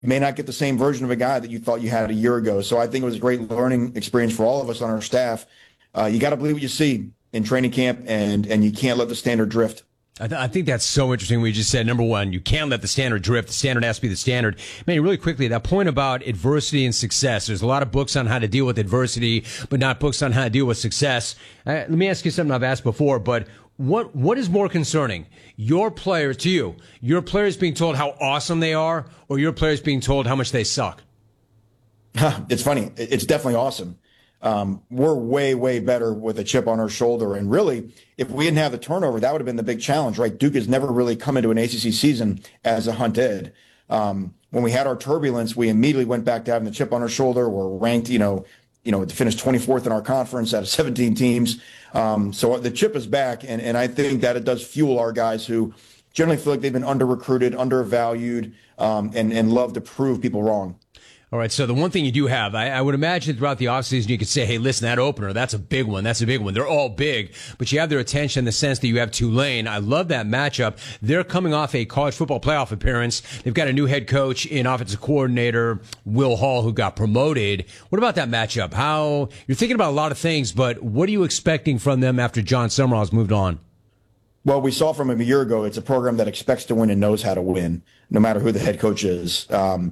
may not get the same version of a guy that you thought you had a year ago. So I think it was a great learning experience for all of us on our staff. You got to believe what you see in training camp, and you can't let the standard drift. I think that's so interesting. We just said, number one, you can't let the standard drift. The standard has to be the standard. Man, really quickly, that point about adversity and success. There's a lot of books on how to deal with adversity, but not books on how to deal with success. Let me ask you something I've asked before, but what is more concerning? Your players being told how awesome they are, or your players being told how much they suck? It's funny. It's definitely awesome. We're way, way better with a chip on our shoulder. And really, if we didn't have the turnover, that would have been the big challenge, right? Duke has never really come into an ACC season as a Hunt Ed. When we had our turbulence, we immediately went back to having the chip on our shoulder. We're ranked, to finish 24th in our conference out of 17 teams. So the chip is back. And I think that it does fuel our guys who generally feel like they've been under-recruited, undervalued, and love to prove people wrong. All right, so the one thing you do have, I would imagine throughout the offseason you could say, hey, listen, that opener, that's a big one. That's a big one. They're all big, but you have their attention in the sense that you have Tulane. I love that matchup. They're coming off a college football playoff appearance. They've got a new head coach and offensive coordinator, Will Hall, who got promoted. What about that matchup? You're thinking about a lot of things, but what are you expecting from them after John Summerall's moved on? Well, we saw from him a year ago, it's a program that expects to win and knows how to win, no matter who the head coach is.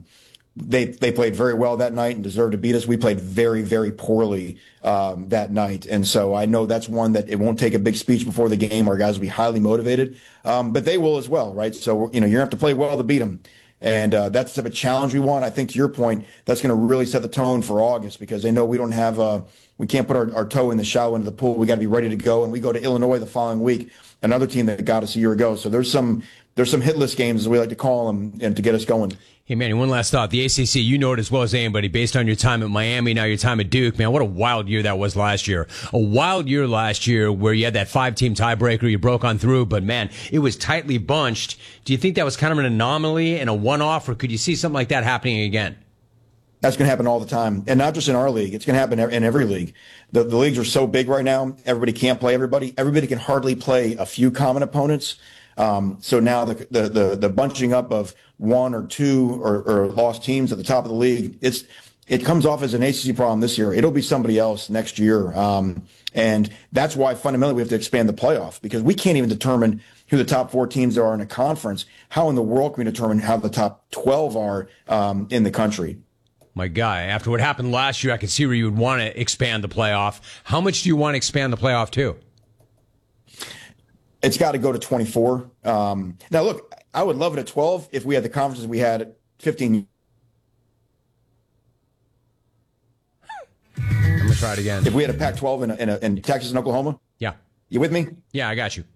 They played very well that night and deserved to beat us. We played very, very poorly that night. And so I know that's one that it won't take a big speech before the game. Our guys will be highly motivated, but they will as well, right? So, you're going to have to play well to beat them. And that's the type of challenge we want. I think to your point, that's going to really set the tone for August because they know we don't have we can't put our toe in the shallow end of the pool. We got to be ready to go. And we go to Illinois the following week, another team that got us a year ago. So there's some hit list games, as we like to call them, and to get us going. Hey, Manny, one last thought. The ACC, you know it as well as anybody, based on your time at Miami, now your time at Duke. Man, what a wild year that was last year. A wild year last year where you had that 5-team tiebreaker, you broke on through, but man, it was tightly bunched. Do you think that was kind of an anomaly and a one-off, or could you see something like that happening again? That's going to happen all the time, and not just in our league. It's going to happen in every league. The leagues are so big right now, everybody can't play everybody. Everybody can hardly play a few common opponents. So now the bunching up of one or two or lost teams at the top of the league, it comes off as an ACC problem this year. It'll be somebody else next year. And that's why fundamentally we have to expand the playoff because we can't even determine who the top 4 teams are in a conference. How in the world can we determine how the top 12 are in the country? My guy, after what happened last year, I can see where you would want to expand the playoff. How much do you want to expand the playoff to? It's got to go to 24. Now, look, I would love it at 12 if we had the conferences we had at 15. I'm going to try it again. If we had a Pac-12 in Texas and Oklahoma? Yeah. You with me? Yeah, I got you.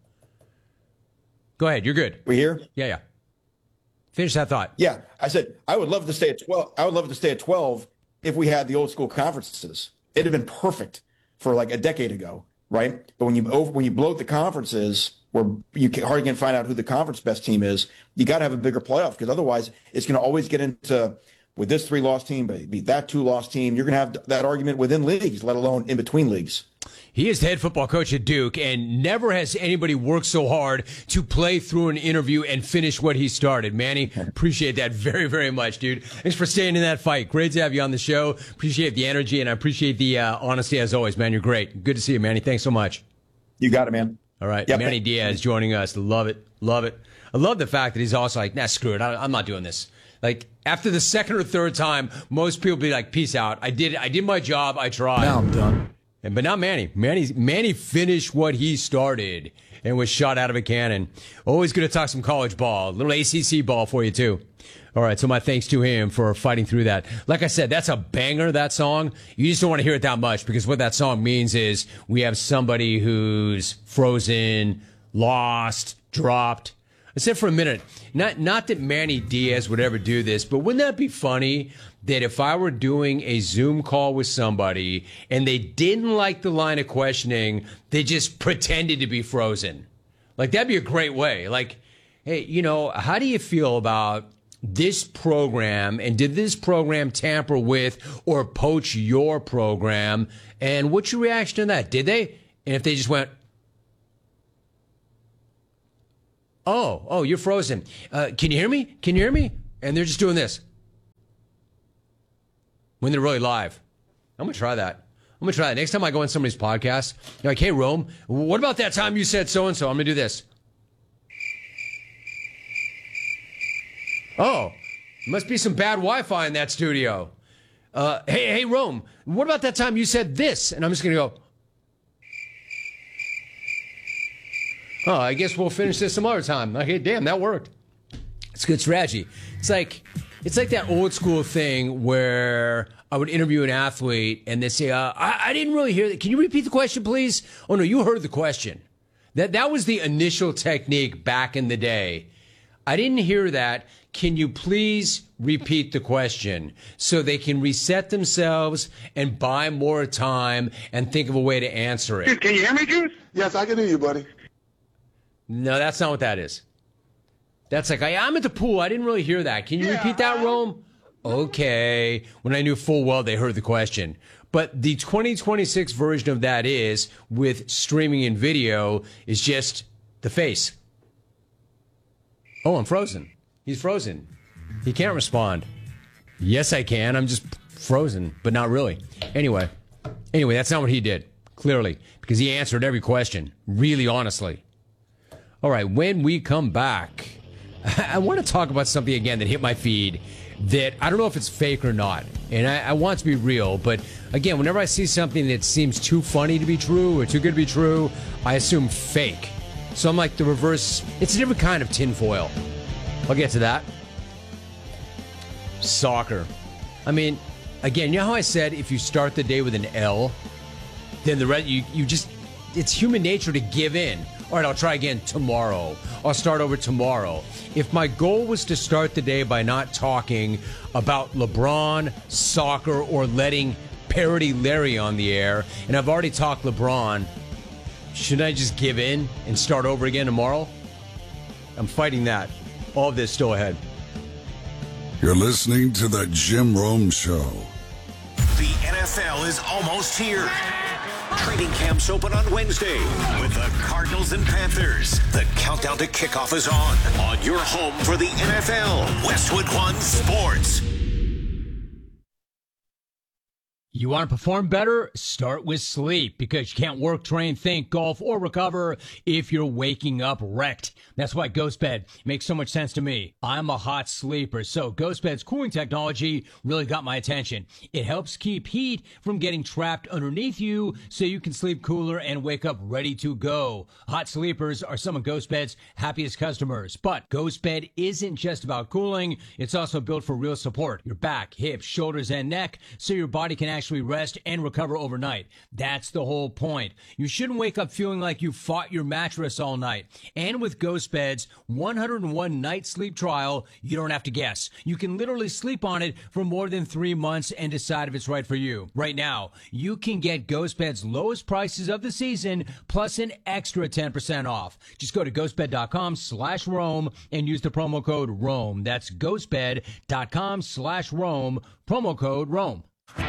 Go ahead. You're good. We here? Yeah. Finish that thought. Yeah. I said I would love to stay at 12. I would love to stay at 12 if we had the old school conferences. It'd have been perfect for like a decade ago. Right, but when you bloat the conferences, where you hardly can find out who the conference best team is, you got to have a bigger playoff because otherwise it's going to always get into with this 3-loss team, but beat that 2-loss team. You're going to have that argument within leagues, let alone in between leagues. He is the head football coach at Duke, and never has anybody worked so hard to play through an interview and finish what he started. Manny, appreciate that very, very much, dude. Thanks for staying in that fight. Great to have you on the show. Appreciate the energy, and I appreciate the honesty as always, man. You're great. Good to see you, Manny. Thanks so much. You got it, man. All right. Yep. Manny Diaz joining us. Love it. Love it. I love the fact that he's also like, nah, screw it. I'm not doing this. Like, after the second or third time, most people be like, peace out. I did my job. I tried. Now I'm done. But not Manny. Manny finished what he started and was shot out of a cannon. Always going to talk some college ball. A little ACC ball for you, too. All right, so my thanks to him for fighting through that. Like I said, that's a banger, that song. You just don't want to hear it that much because what that song means is we have somebody who's frozen, lost, dropped. I said for a minute, not that Manny Diaz would ever do this, but wouldn't that be funny that if I were doing a Zoom call with somebody and they didn't like the line of questioning, they just pretended to be frozen? Like, that'd be a great way. Like, hey, how do you feel about this program, and did this program tamper with or poach your program? And what's your reaction to that? Did they? And if they just went, oh, you're frozen. Can you hear me? And they're just doing this. when they're really live. I'm going to try that. Next time I go on somebody's podcast, you're like, hey, Rome, what about that time you said so-and-so? I'm going to do this. Oh, must be some bad Wi-Fi in that studio. Hey, Rome, what about that time you said this? And I'm just going to go, oh, I guess we'll finish this some other time. Okay, damn, that worked. It's a good strategy. It's like that old school thing where I would interview an athlete and they say, I didn't really hear that. Can you repeat the question, please? Oh, no, you heard the question. That was the initial technique back in the day. I didn't hear that. Can you please repeat the question so they can reset themselves and buy more time and think of a way to answer it? Can you hear me, Juice? Yes, I can hear you, buddy. No, that's not what that is. That's like, I'm at the pool. I didn't really hear that. Can you repeat that, Rome? Okay. When I knew full well they heard the question. But the 2026 version of that is, with streaming and video, is just the face. Oh, I'm frozen. He's frozen. He can't respond. Yes, I can. I'm just frozen, but not really. Anyway, that's not what he did, clearly, because he answered every question, really honestly. All right, when we come back, I want to talk about something again that hit my feed that I don't know if it's fake or not, and I want it to be real, but again, whenever I see something that seems too funny to be true or too good to be true, I assume fake. So I'm like the reverse. It's a different kind of tinfoil. I'll get to that. Soccer. I mean, again, you know how I said if you start the day with an L, then the rest, you just, it's human nature to give in. All right, I'll try again tomorrow. I'll start over tomorrow. If my goal was to start the day by not talking about LeBron, soccer, or letting Parody Larry on the air, and I've already talked LeBron, shouldn't I just give in and start over again tomorrow? I'm fighting that. All of this still ahead. You're listening to The Jim Rome Show. The NFL is almost here. Training camps open on Wednesday with the Cardinals and Panthers. The countdown to kickoff is on your home for the NFL, Westwood One Sports. You want to perform better? Start with sleep, because you can't work, train, think, golf, or recover if you're waking up wrecked. That's why GhostBed makes so much sense to me. I'm a hot sleeper, so GhostBed's cooling technology really got my attention. It helps keep heat from getting trapped underneath you so you can sleep cooler and wake up ready to go. Hot sleepers are some of GhostBed's happiest customers. But GhostBed isn't just about cooling. It's also built for real support. Your back, hips, shoulders, and neck, so your body can actually rest and recover overnight. That's the whole point. You shouldn't wake up feeling like you fought your mattress all night. And with GhostBed's 101 night sleep trial, you don't have to guess. You can literally sleep on it for more than 3 months and decide if it's right for you. Right now, you can get GhostBed's lowest prices of the season plus an extra 10% off. Just go to ghostbed.com/Rome and use the promo code Rome. That's ghostbed.com/Rome, promo code Rome.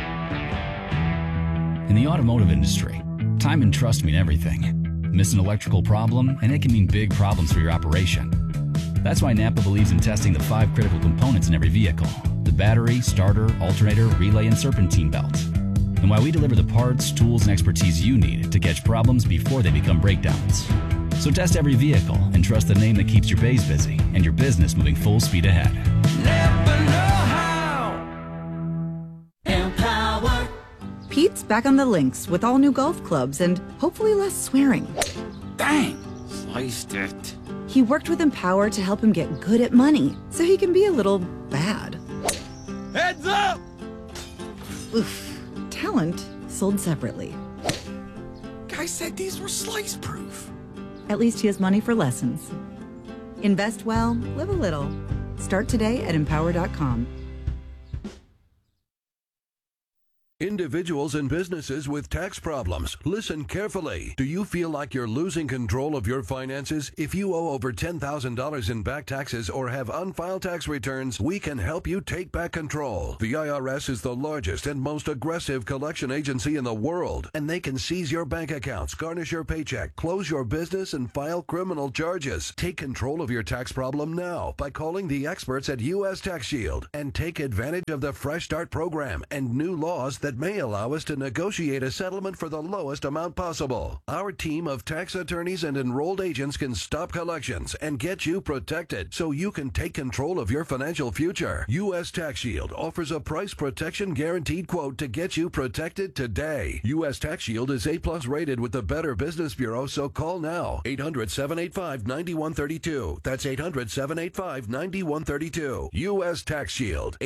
In the automotive industry, time and trust mean everything. Miss an electrical problem, and it can mean big problems for your operation. That's why Napa believes in testing the 5 critical components in every vehicle: the battery, starter, alternator, relay, and serpentine belt. And why we deliver the parts, tools, and expertise you need to catch problems before they become breakdowns. So test every vehicle and trust the name that keeps your bays busy and your business moving full speed ahead. Never know how. Empower. Pete's back on the links with all new golf clubs and hopefully less swearing. Dang, sliced it. He worked with Empower to help him get good at money so he can be a little bad. Heads up! Oof. Talent sold separately. Guy said these were slice proof. At least he has money for lessons. Invest well, live a little. Start today at Empower.com. Individuals and businesses with tax problems, listen carefully. Do you feel like you're losing control of your finances? If you owe over $10,000 in back taxes or have unfiled tax returns, we can help you take back control. The IRS is the largest and most aggressive collection agency in the world, and they can seize your bank accounts, garnish your paycheck, close your business, and file criminal charges. Take control of your tax problem now by calling the experts at U.S. Tax Shield and take advantage of the Fresh Start program and new laws that may allow us to negotiate a settlement for the lowest amount possible. Our team of tax attorneys and enrolled agents can stop collections and get you protected so you can take control of your financial future. U.S. Tax Shield offers a price protection guaranteed quote to get you protected today. U.S. Tax Shield is A+ rated with the Better Business Bureau, so call now. 800-785-9132. That's 800-785-9132. U.S. Tax Shield.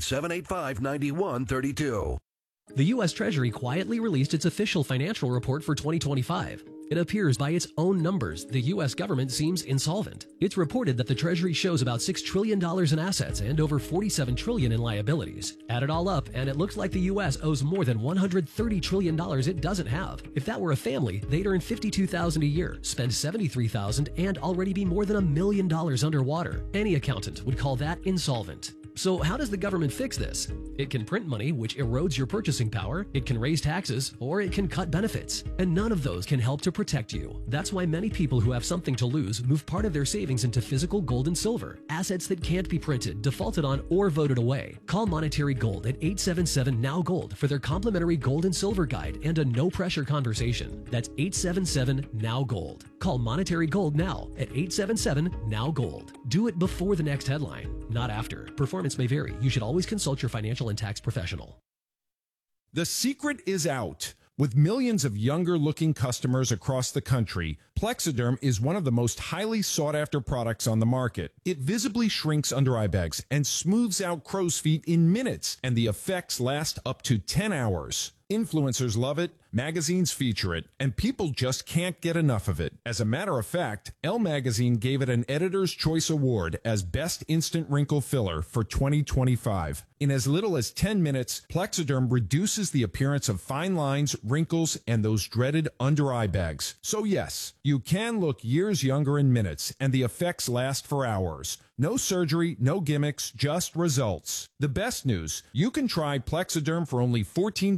800-785-9132. The U.S. Treasury quietly released its official financial report for 2025. It appears by its own numbers, the U.S. government seems insolvent. It's reported that the Treasury shows about $6 trillion in assets and over $47 trillion in liabilities. Add it all up, and it looks like the U.S. owes more than $130 trillion it doesn't have. If that were a family, they'd earn $52,000 a year, spend $73,000, and already be more than $1 million underwater. Any accountant would call that insolvent. So how does the government fix this? It can print money, which erodes your purchasing power, it can raise taxes, or it can cut benefits. And none of those can help to protect you. That's why many people who have something to lose move part of their savings into physical gold and silver, assets that can't be printed, defaulted on, or voted away. Call Monetary Gold at 877-NOW-GOLD for their complimentary gold and silver guide and a no-pressure conversation. That's 877-NOW-GOLD. Call Monetary Gold now at 877-NOW-GOLD. Do it before the next headline, not after. Performance may vary. You should always consult your financial and tax professional. The secret is out. With millions of younger-looking customers across the country, Plexiderm is one of the most highly sought-after products on the market. It visibly shrinks under-eye bags and smooths out crow's feet in minutes, and the effects last up to 10 hours. Influencers love it, magazines feature it, and people just can't get enough of it. As a matter of fact, Elle Magazine gave it an Editor's Choice Award as Best Instant Wrinkle Filler for 2025. In as little as 10 minutes, Plexiderm reduces the appearance of fine lines, wrinkles, and those dreaded under-eye bags. So yes, you can look years younger in minutes, and the effects last for hours. No surgery, no gimmicks, just results. The best news, you can try Plexiderm for only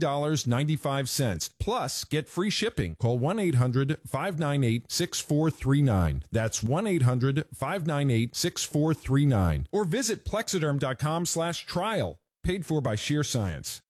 $14.95. Plus, get free shipping. Call 1-800-598-6439. That's 1-800-598-6439. Or visit Plexiderm.com/trial. Paid for by Sheer Science.